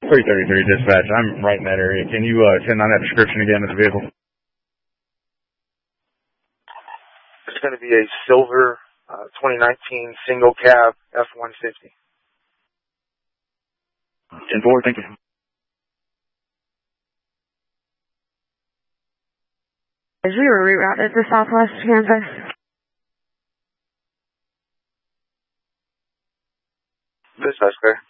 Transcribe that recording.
333 dispatch. I'm right in that area. Can you send on that description again of the vehicle? It's going to be a silver 2019 single cab F-150. 10-4, thank you. As we were rerouted to Southwest Kansas. Dispatch clear.